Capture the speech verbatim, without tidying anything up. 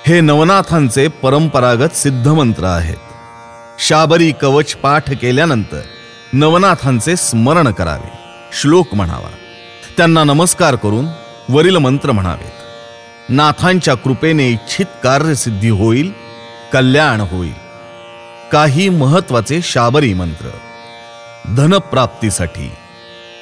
हे नवनाथांचे परंपरागत सिद्ध मंत्र आहेत। शाबरी कवच पाठ केल्यानंतर नवनाथांचे स्मरण करावे, श्लोक म्हणावा, त्यांना नमस्कार करून वरील मंत्र म्हणावेत। नाथांच्या कृपेने इच्छित कार्यसिद्धी होईल, कल्याण होईल। काही महत्वाचे शाबरी मंत्र धनप्राप्तीसाठी,